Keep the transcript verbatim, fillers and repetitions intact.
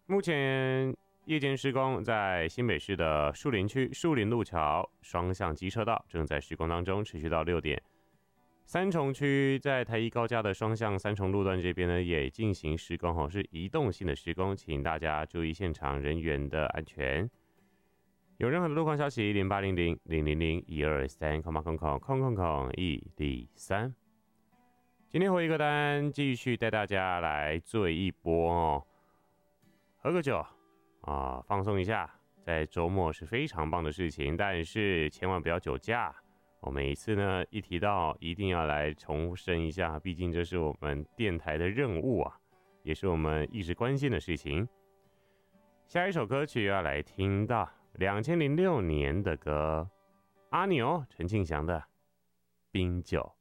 目前夜间施工在新北市的树林区树林路桥双向机车道正在施工当中，持续到六点。三重区在台一高架的双向三重路段这边呢，也进行施工哦，是移动性的施工，请大家注意现场人员的安全。有任何的路况消息，零八零零零零零一二三空八空空空空空一零三。今天回一个单，继续带大家来醉一波哦，喝个酒啊，放松一下，在周末是非常棒的事情，但是千万不要酒驾。我每一次呢一提到，一定要来重申一下，毕竟这是我们电台的任务啊，也是我们一直关心的事情。下一首歌曲要来听到二零零六年的歌，阿牛陈庆祥的《冰酒》。